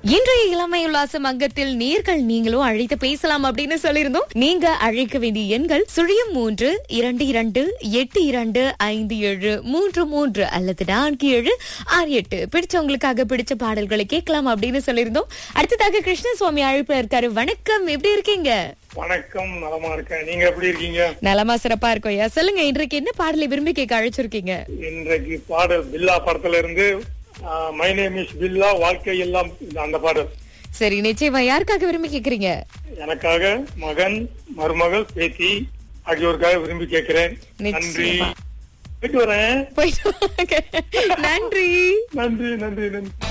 இன்றைய இளமை உல்லாசம் அங்கத்தில் நேர்கள் நீங்களும் அழைத்து பேசலாம் அப்படின்னு சொல்லியிருந்தோம். நீங்க அழைக்க வேண்டிய எண்கள் 0322825733 அல்லது 4768. பிடிச்சவங்களுக்காக பிடிச்ச பாடல்களை கேட்கலாம் அப்படின்னு சொல்லியிருந்தோம். அடுத்ததாக கிருஷ்ணசுவாமி அழைப்புல இருக்காரு. வணக்கம், எப்படி இருக்கீங்க? வணக்கம், நலமா இருக்கேன். நீங்க எப்படி இருக்கீங்க? நலமா, சிறப்பா இருக்கோம். சொல்லுங்க, இன்றைக்கு என்ன பாடலை விரும்பி கேட்க அழைச்சிருக்கீங்க? இன்றைக்கு பாடல் பில்லா படத்துல இருந்து மை நேம் இஸ் பில்லா, வாழ்க்கை எல்லாம், அந்த பாடல். சரி, நிச்சயமா. யாருக்காக விரும்பி கேக்குறீங்க? எனக்காக, மகன், மருமகள், பேத்தி ஆகியோருக்காக விரும்பி கேட்கிறேன். நன்றி. நிச்சயமா. போயிட்டு வரேன். போயிட்டு வாங்க. நன்றி. நன்றி நன்றி நன்றி.